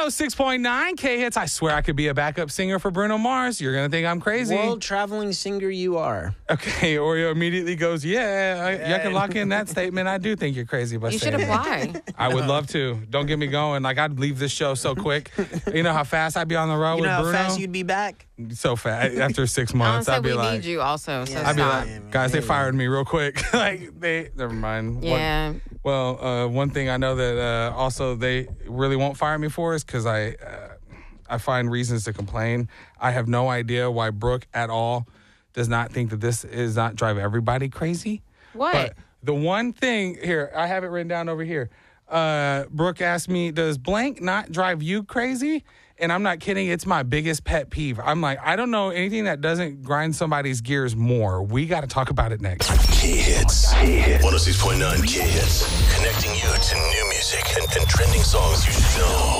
106.9 K-Hits. I swear I could be a backup singer for Bruno Mars. You're going to think I'm crazy. World traveling singer you are. Okay, Oreo immediately goes, you can lock in that statement. I do think you're crazy. By You should saying apply. that. I would love to. Don't get me going. Like, I'd leave this show so quick. You know how fast I'd be on the road You with know how Bruno? fast you'd be back? So fast. After 6 months, Honestly, I'd be we like... need you also, so Yeah. I'd be stop. like, guys, they fired me real quick. Never mind. Yeah. One thing I know that also they really won't fire me for is because I find reasons to complain. I have no idea why Brooke at all does not think that this is not drive everybody crazy. What? But the one thing here, I have it written down over here. Brooke asked me, does blank not drive you crazy? And I'm not kidding. It's my biggest pet peeve. I'm like, I don't know anything that doesn't grind somebody's gears more. We got to talk about it next. K-Hits. 106.9 K-Hits. Connecting you to new music and trending songs you should know.